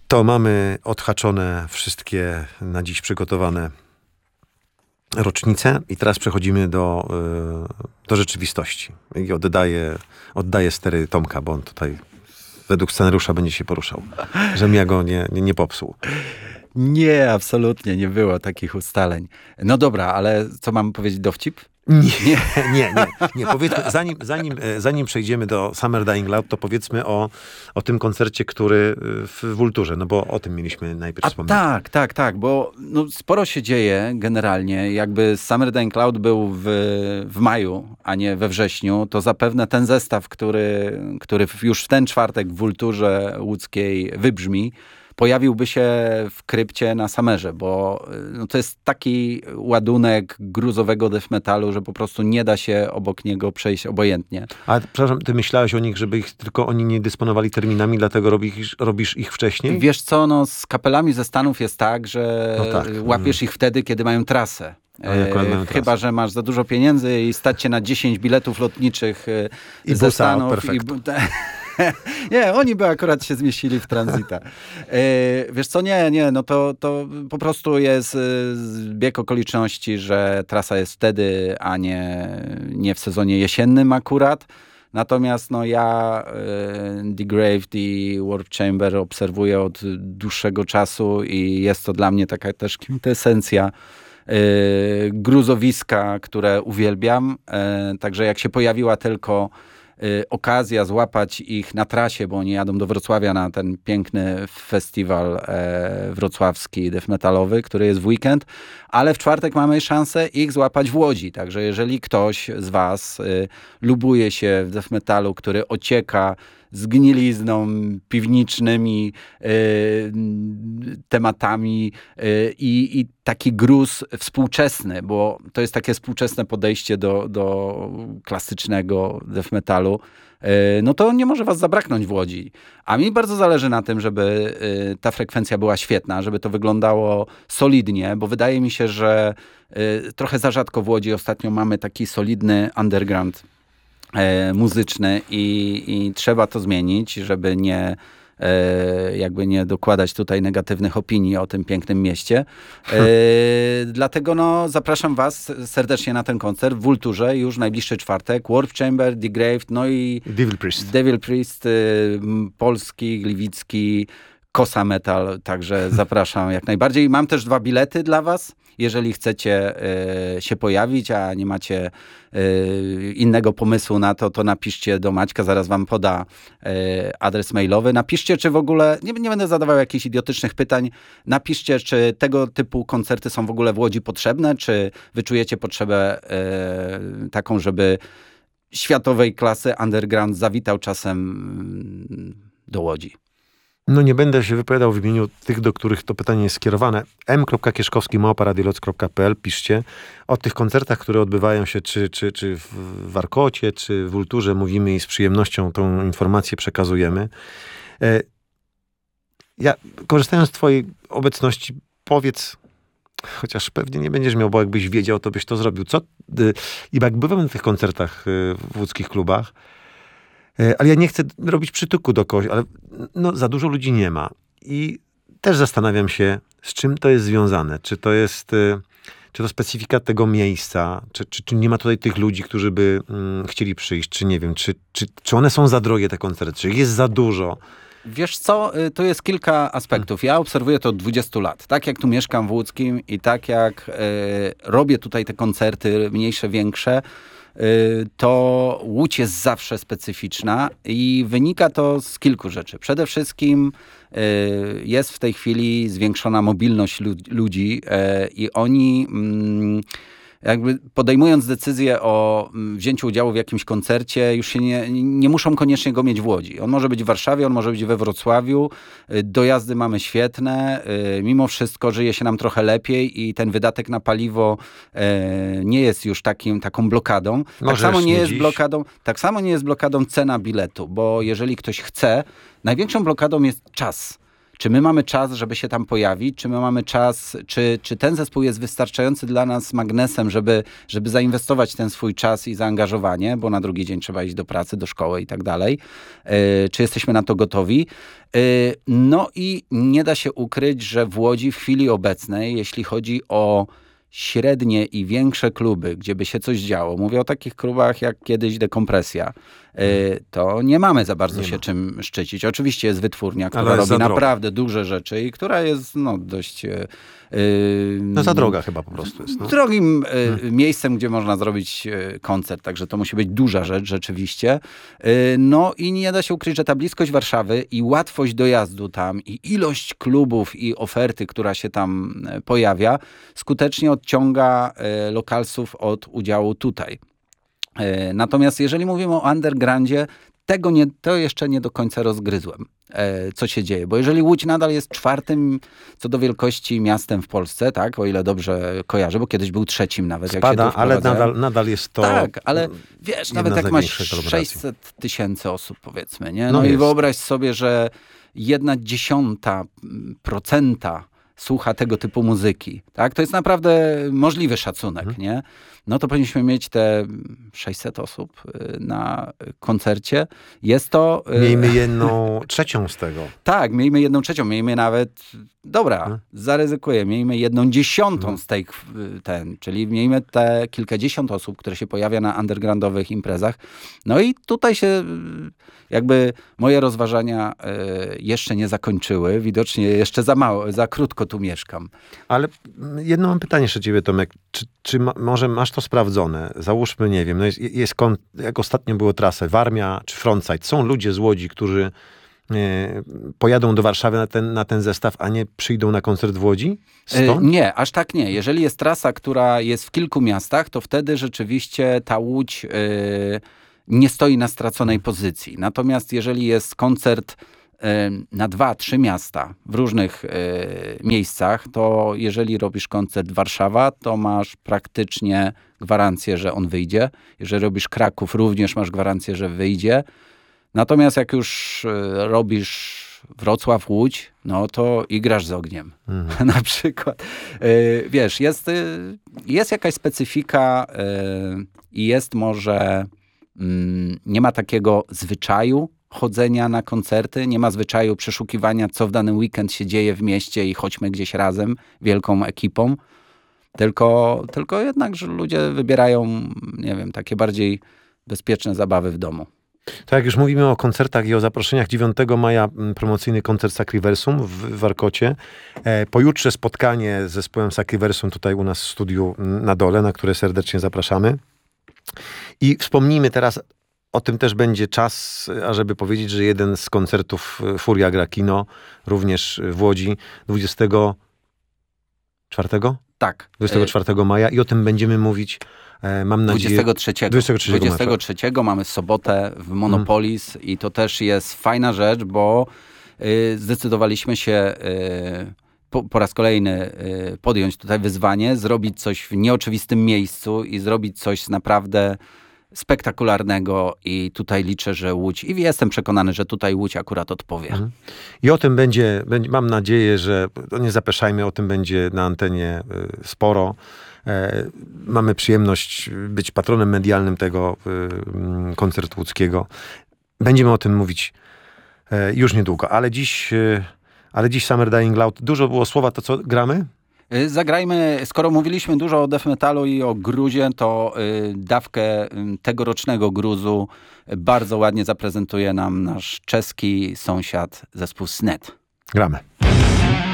To mamy odhaczone wszystkie na dziś przygotowane rocznice i teraz przechodzimy do rzeczywistości. I oddaję stery Tomka, bo on tutaj według scenariusza będzie się poruszał, żebym ja go nie popsuł. Nie, absolutnie nie było takich ustaleń. No dobra, ale co mam powiedzieć, dowcip? Nie. Powiedzmy, zanim przejdziemy do Summer Dying Loud, to powiedzmy o tym koncercie, który w Vulturze, no bo o tym mieliśmy najpierw wspomnieć. Tak, bo no, sporo się dzieje generalnie. Jakby Summer Dying Loud był w maju, a nie we wrześniu, to zapewne ten zestaw, który już w ten czwartek w Vulturze łódzkiej wybrzmi, pojawiłby się w krypcie na Summerze, bo no, to jest taki ładunek gruzowego death metalu, że po prostu nie da się obok niego przejść obojętnie. A przepraszam, ty myślałeś o nich, żeby tylko oni nie dysponowali terminami, dlatego robisz ich wcześniej? Wiesz co, no z kapelami ze Stanów jest tak, że łapiesz ich wtedy, kiedy mają trasę. Chyba, że masz za dużo pieniędzy i stać cię na 10 biletów lotniczych I ze busa, Stanów. perfekt. Nie, oni by akurat się zmieścili w Transita. Wiesz co, nie, no to po prostu jest zbieg okoliczności, że trasa jest wtedy, a nie w sezonie jesiennym akurat. Natomiast no ja Degraved i Warp Chamber obserwuję od dłuższego czasu i jest to dla mnie taka też kwintesencja gruzowiska, które uwielbiam. Także jak się pojawiła tylko okazja złapać ich na trasie, bo oni jadą do Wrocławia na ten piękny festiwal wrocławski death metalowy, który jest w weekend, ale w czwartek mamy szansę ich złapać w Łodzi. Także jeżeli ktoś z was lubuje się w death metalu, który ocieka zgnilizną, piwnicznymi tematami i taki gruz współczesny, bo to jest takie współczesne podejście do klasycznego death metalu, no to nie może was zabraknąć w Łodzi. A mi bardzo zależy na tym, żeby ta frekwencja była świetna, żeby to wyglądało solidnie, bo wydaje mi się, że trochę za rzadko w Łodzi ostatnio mamy taki solidny underground muzyczny i trzeba to zmienić, żeby jakby nie dokładać tutaj negatywnych opinii o tym pięknym mieście. Dlatego no, zapraszam was serdecznie na ten koncert w Vulturze już najbliższy czwartek. Warp Chamber, Degraved, no i Devil Priest, polski, gliwicki, Kosa Metal, także zapraszam jak najbardziej. Mam też 2 bilety dla was. Jeżeli chcecie się pojawić, a nie macie innego pomysłu na to, to napiszcie do Maćka, zaraz wam poda adres mailowy. Napiszcie, czy w ogóle, nie będę zadawał jakichś idiotycznych pytań, napiszcie, czy tego typu koncerty są w ogóle w Łodzi potrzebne, czy wyczujecie potrzebę taką, żeby światowej klasy underground zawitał czasem do Łodzi. No nie będę się wypowiadał w imieniu tych, do których to pytanie jest skierowane. m.kieszkowski@radioloc.pl. Piszcie o tych koncertach, które odbywają się czy w Warkocie, czy w Vulturze. Mówimy i z przyjemnością tą informację przekazujemy. Ja, korzystając z twojej obecności, powiedz, chociaż pewnie nie będziesz miał, bo jakbyś wiedział, to byś to zrobił. I jak bywam na tych koncertach w łódzkich klubach, ale ja nie chcę robić przytuku do kogoś, ale no, za dużo ludzi nie ma. I też zastanawiam się, z czym to jest związane. Czy to specyfika tego miejsca, czy nie ma tutaj tych ludzi, którzy by chcieli przyjść, czy nie wiem, czy one są za drogie, te koncerty, czy ich jest za dużo. Wiesz co, tu jest kilka aspektów. Ja obserwuję to od 20 lat. Tak jak tu mieszkam w Łódzkim i tak jak robię tutaj te koncerty mniejsze, większe, to Łódź jest zawsze specyficzna i wynika to z kilku rzeczy. Przede wszystkim jest w tej chwili zwiększona mobilność ludzi i oni jakby podejmując decyzję o wzięciu udziału w jakimś koncercie, już się nie muszą koniecznie go mieć w Łodzi. On może być w Warszawie, on może być we Wrocławiu. Dojazdy mamy świetne. Mimo wszystko żyje się nam trochę lepiej i ten wydatek na paliwo nie jest już taką blokadą. Tak samo nie jest blokadą cena biletu, bo jeżeli ktoś chce, największą blokadą jest czas. Czy my mamy czas, żeby się tam pojawić? Czy my mamy czas, czy ten zespół jest wystarczający dla nas magnesem, żeby zainwestować ten swój czas i zaangażowanie, bo na drugi dzień trzeba iść do pracy, do szkoły i tak dalej. Czy jesteśmy na to gotowi? No i nie da się ukryć, że w Łodzi w chwili obecnej, jeśli chodzi o średnie i większe kluby, gdzie by się coś działo, mówię o takich klubach jak kiedyś Dekompresja, to nie mamy za bardzo się czym szczycić. Oczywiście jest wytwórnia, która robi naprawdę duże rzeczy i która jest dość... za droga chyba po prostu jest. Drogim miejscem, gdzie można zrobić koncert, także to musi być duża rzecz rzeczywiście. No i nie da się ukryć, że ta bliskość Warszawy i łatwość dojazdu tam i ilość klubów i oferty, która się tam pojawia, skutecznie odciąga lokalsów od udziału tutaj. Natomiast jeżeli mówimy o undergroundzie, to jeszcze nie do końca rozgryzłem, co się dzieje. Bo jeżeli Łódź nadal jest 4. co do wielkości miastem w Polsce, tak, o ile dobrze kojarzę, bo kiedyś był 3. nawet. Spada, jak się ale nadal jest to... Tak, ale wiesz, nawet jak masz 600 000 osób, powiedzmy, nie? No i wyobraź sobie, że 0,1% słucha tego typu muzyki, tak? To jest naprawdę możliwy szacunek, nie? No to powinniśmy mieć te 600 osób na koncercie. Jest to... Miejmy 1/3 z tego. Tak, miejmy 1/3, miejmy nawet... Dobra, zaryzykuję, miejmy 1/10 z tej... czyli miejmy te kilkadziesiąt osób, które się pojawia na undergroundowych imprezach. No i tutaj się jakby moje rozważania jeszcze nie zakończyły. Widocznie jeszcze za krótko tu mieszkam. Ale jedno mam pytanie jeszcze ciebie, Tomek. Czy może masz to sprawdzone? Załóżmy, nie wiem, no jak ostatnio było trasę Warmia czy Frontside. Są ludzie z Łodzi, którzy pojadą do Warszawy na ten zestaw, a nie przyjdą na koncert w Łodzi? Stąd? Nie, aż tak nie. Jeżeli jest trasa, która jest w kilku miastach, to wtedy rzeczywiście ta Łódź nie stoi na straconej pozycji. Natomiast jeżeli jest koncert na 2-3 miasta w różnych miejscach, to jeżeli robisz koncert Warszawa, to masz praktycznie gwarancję, że on wyjdzie. Jeżeli robisz Kraków, również masz gwarancję, że wyjdzie. Natomiast jak już robisz Wrocław, Łódź, no to i grasz z ogniem. Na przykład. Wiesz, jest jakaś specyfika i jest może... nie ma takiego zwyczaju chodzenia na koncerty, nie ma zwyczaju przeszukiwania, co w danym weekend się dzieje w mieście i chodźmy gdzieś razem, wielką ekipą. Tylko jednak, że ludzie wybierają, nie wiem, takie bardziej bezpieczne zabawy w domu. To jak już mówimy o koncertach i o zaproszeniach, 9 maja promocyjny koncert Sacriversum w Warkocie. Pojutrze spotkanie z zespołem Sacriversum tutaj u nas w studiu na dole, na które serdecznie zapraszamy. I wspomnijmy teraz, o tym też będzie czas, ażeby powiedzieć, że jeden z koncertów Furia gra kino, również w Łodzi, 24? Tak. 24 maja i o tym będziemy mówić, mam nadzieję... 23 mamy sobotę w Monopolis i to też jest fajna rzecz, bo zdecydowaliśmy się po raz kolejny podjąć tutaj wyzwanie, zrobić coś w nieoczywistym miejscu i zrobić coś naprawdę spektakularnego i tutaj liczę, że Łódź, i jestem przekonany, że tutaj Łódź akurat odpowie. I o tym będzie, mam nadzieję, że nie zapeszajmy, o tym będzie na antenie sporo. Mamy przyjemność być patronem medialnym tego koncertu łódzkiego. Będziemy o tym mówić już niedługo, ale dziś Summer Dying Loud, dużo było słowa, to co gramy? Zagrajmy, skoro mówiliśmy dużo o death metalu i o gruzie, to dawkę tegorocznego gruzu bardzo ładnie zaprezentuje nam nasz czeski sąsiad, zespół Snet. Gramy.